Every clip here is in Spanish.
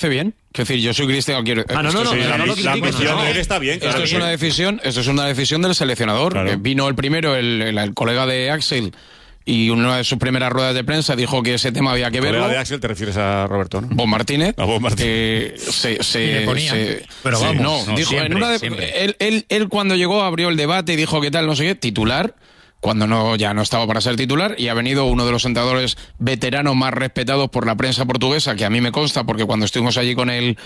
parece bien. Es decir, yo soy cristiano, quiero... La ambición de él está bien. Esto es una decisión del seleccionador. Claro. Vino el primero, el colega de Axel, y una de sus primeras ruedas de prensa dijo que ese tema había que verlo. Colega de Axel, te refieres a Roberto, ¿no? Bob Martínez. A Bob Martínez. Pero vamos, dijo, siempre, en una siempre. Él cuando llegó abrió el debate y dijo que tal, no sé qué, titular, cuando ya no estaba para ser titular, y ha venido uno de los entrenadores veteranos más respetados por la prensa portuguesa, que a mí me consta, porque cuando estuvimos allí con el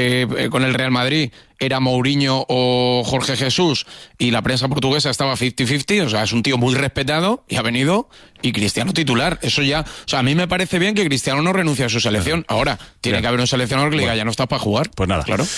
Real Madrid era Mourinho o Jorge Jesús, y la prensa portuguesa estaba 50-50, o sea, es un tío muy respetado, y ha venido, y Cristiano titular. Eso ya, o sea, a mí me parece bien que Cristiano no renuncie a su selección. Ahora, tiene que haber un seleccionador que le diga, ya no estás para jugar. Pues nada. Claro.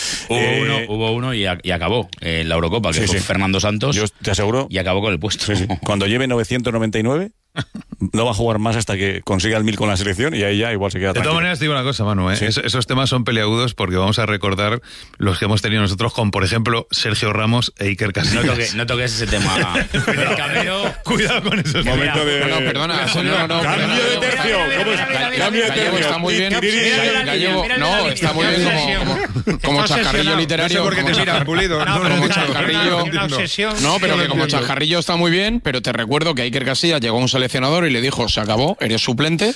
Hubo uno y acabó la Eurocopa, que fue Fernando Santos. Yo te aseguro. Y acabó con el puesto. Sí. Cuando lleve 999, no va a jugar más hasta que consiga el 1000 con la selección, y ahí ya igual se queda De tranquilo. todas maneras, te digo una cosa, Manu, Sí. Esos temas son peliagudos porque vamos a recordar los que hemos tenido nosotros con, por ejemplo, Sergio Ramos e Iker Casillas. No toques ese tema. El Camero. Cuidado con esos temas. Momento de... No, perdona, no. Cambio de tercio. ¿Cómo es? Cambio de Gallego tercio. está muy bien. Gallego, no, está muy bien como chascarrillo literario. No sé por qué te miras, Pulido. Como chascarrillo. Una obsesión. No, pero que como chascarrillo está muy bien, pero te recuerdo que Iker Casillas llegó a un seleccionador y le dijo, se acabó, eres suplente.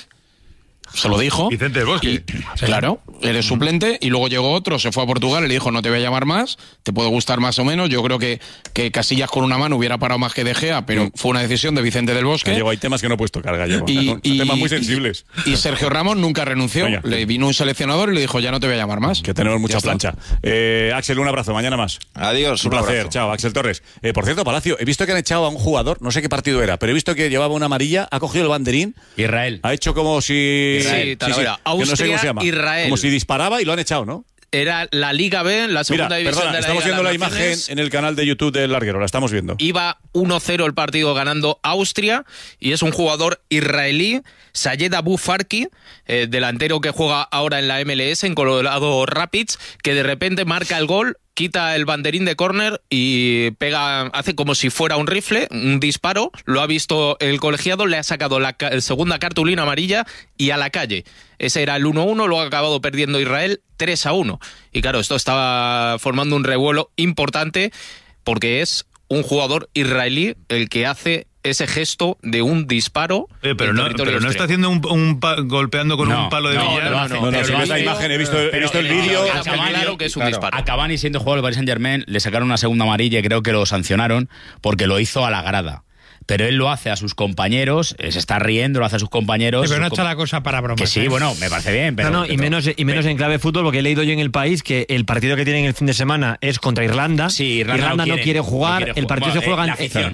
Se lo dijo. Vicente del Bosque. Claro, eres suplente, y luego llegó otro, se fue a Portugal y le dijo, no te voy a llamar más, te puede gustar más o menos. Yo creo que Casillas con una mano hubiera parado más que De Gea, pero fue una decisión de Vicente del Bosque. Gallego, hay temas que no puedes tocar, Gallego. Son temas muy sensibles. Y Sergio Ramos nunca renunció. Venga. Le vino un seleccionador y le dijo, ya no te voy a llamar más. Que tenemos mucha Ya está. plancha. Axel, un abrazo, mañana más. Adiós, Un placer, abrazo. chao, Axel Torres. Por cierto, Palacio, he visto que han echado a un jugador, no sé qué partido era, pero he visto que llevaba una amarilla, ha cogido el banderín, Israel. ha hecho como si... Sí, Talavera. que no sé Austria, cómo se llama. Israel. Como si disparaba y lo han echado, ¿no? Era la Liga B, la segunda Mira, división perdona, de la estamos Liga viendo de la las imagen Naciones. en el canal de YouTube del Larguero, la estamos viendo. Iba 1-0 el partido ganando Austria, y es un jugador israelí, Sayed Abu Farki, delantero que juega ahora en la MLS, en Colorado Rapids, que de repente marca el gol, quita el banderín de córner y hace como si fuera un rifle, un disparo. Lo ha visto el colegiado, le ha sacado la segunda cartulina amarilla y a la calle. Ese era el 1-1, lo ha acabado perdiendo Israel 3-1. Y claro, esto estaba formando un revuelo importante porque es un jugador israelí el que hace ese gesto de un disparo. Pero no está haciendo golpeando con un palo de billar. No, si ves la imagen, he visto el vídeo. Claro que es un disparo. A Cavani, siendo jugador del Paris Saint-Germain, le sacaron una segunda amarilla y creo que lo sancionaron porque lo hizo a la grada. Pero él lo hace a sus compañeros, se está riendo, lo hace a sus compañeros. Sí, pero no está la cosa para bromas. Que sí, bueno, me parece bien. Pero, y menos en clave fútbol, porque he leído yo en El País que el partido que tienen el fin de semana es contra Irlanda. Sí, Irlanda no quiere jugar, el partido se juega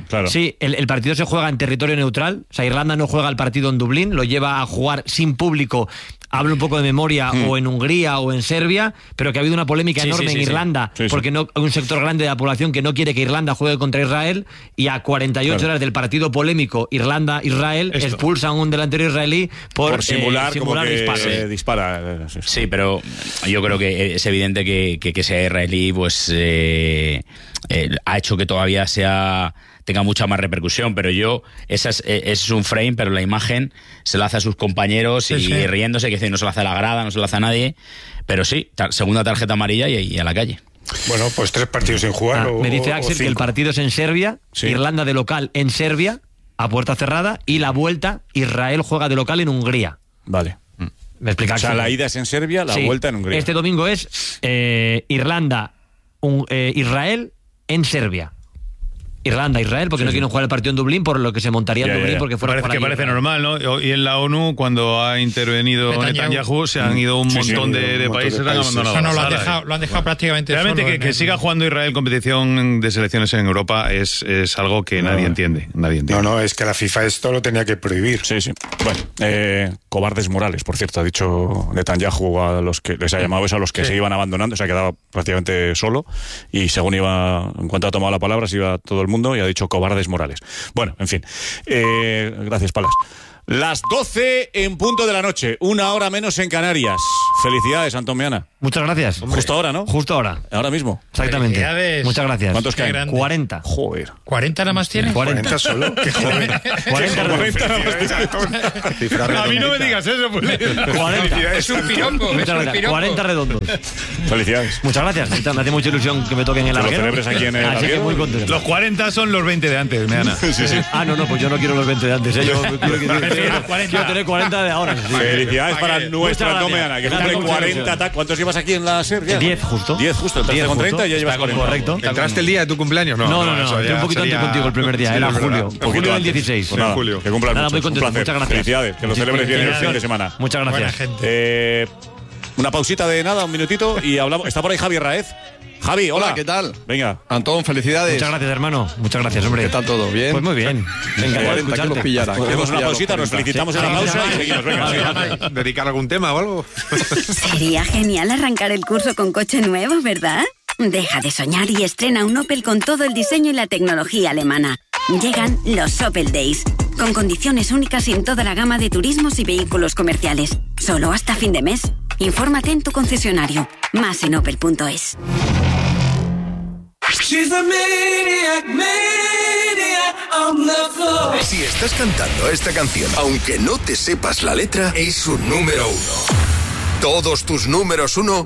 en el partido se juega en territorio neutral. O sea, Irlanda no juega el partido en Dublín, lo lleva a jugar sin público. Hablo un poco de memoria, o en Hungría o en Serbia, pero que ha habido una polémica enorme en Irlanda, porque no hay un sector grande de la población que no quiere que Irlanda juegue contra Israel, y a 48 horas del partido polémico Irlanda-Israel expulsan a un delantero israelí por simular como que disparos. dispara. Sí, pero yo creo que es evidente que sea israelí, pues ha hecho que todavía tenga mucha más repercusión, pero ese es un frame, pero la imagen se la hace a sus compañeros y riéndose, que no se la hace a la grada, no se la hace a nadie, pero sí, segunda tarjeta amarilla y a la calle. Bueno, pues 3 partidos sin jugar. Me dice Axel que el partido es en Serbia, Irlanda de local en Serbia, a puerta cerrada, y la vuelta, Israel juega de local en Hungría. Vale. Me explica Axel. O sea, la ida es en Serbia, la vuelta en Hungría. Este domingo es Irlanda, Israel en Serbia. Irlanda-Israel, porque no quieren jugar el partido en Dublín, por lo que se montaría en Dublín, porque fuera parece normal, ¿no? Y en la ONU, cuando ha intervenido Netanyahu, se han ido un montón de países, han abandonado. No, lo han dejado prácticamente realmente solo. Que siga jugando Israel competición de selecciones en Europa es algo que nadie entiende. No, es que la FIFA esto lo tenía que prohibir. Sí. Bueno, cobardes morales, por cierto, ha dicho Netanyahu a los que les ha llamado eso, a los que se iban abandonando, se ha quedado prácticamente solo, y en cuanto ha tomado la palabra, se iba todo el mundo y ha dicho cobardes morales. Bueno, en fin. Gracias, Palas. Las 12 en punto de la noche, 1 hora menos en Canarias. Felicidades, Antón Meana. Muchas gracias. Justo ahora, ¿no? Justo ahora. Ahora mismo. Exactamente. Muchas gracias. ¿Cuántos caen? 40. Joder. ¿40 nada más tiene? 40 solo. Qué joven. 40 nada más. A mí no me digas eso, pues. 40. Es un piropo. Muchas gracias. 40 redondos. Felicidades. Muchas gracias. Me hace mucha ilusión que me toquen el larguero. Lo celebres aquí en el Así que larguero. muy contento. Los 40 son los 20 de antes, Meana. Sí, sí. No, pues yo no quiero los 20 de antes. Yo quiero tener 40 de ahora. Sí. Felicidades para nuestro Antón Meana, que cumple 40. ¿Cuántos llevas aquí en la SER? 10 justo. 10 justo. Entraste con 30 y ya llevas 40. Correcto. ¿Entraste el día de tu cumpleaños? No. Entré un poquito antes contigo el primer día. Era julio. Julio del 16. Pues nada, que cumplas nada, mucho. muy contento. Muchas gracias. Felicidades. Que lo celebres bien el fin de semana. Muchas gracias. Una pausita de nada, un minutito y hablamos. Está por ahí Javi Raez. Javi, hola. ¿Qué tal? Venga. Antón, felicidades. Muchas gracias, hermano. Muchas graciado, hombre. ¿Qué tal todo? ¿Bien? Pues muy bien. Venga, ¿quién los pillará? Hacemos una pausita, nos felicitamos en la pausa y seguimos. Venga. ¿Dedicar algún tema o algo? Sería genial arrancar el curso con coche nuevo, ¿verdad? Deja de soñar y estrena un Opel con todo el diseño y la tecnología alemana. Llegan los Opel Days, con condiciones únicas en toda la gama de turismos y vehículos comerciales. Solo hasta fin de mes. Infórmate en tu concesionario. Más en opel.es. Si estás cantando esta canción, aunque no te sepas la letra, es un número 1. Todos tus números 1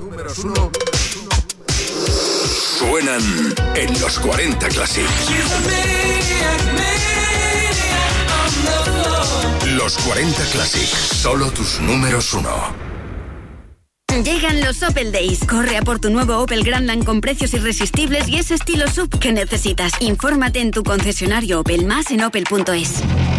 suenan en los 40 Classic. Los 40 Classic, solo tus números 1. Llegan los Opel Days. Corre a por tu nuevo Opel Grandland con precios irresistibles y ese estilo SUV que necesitas. Infórmate en tu concesionario Opel, más en opel.es.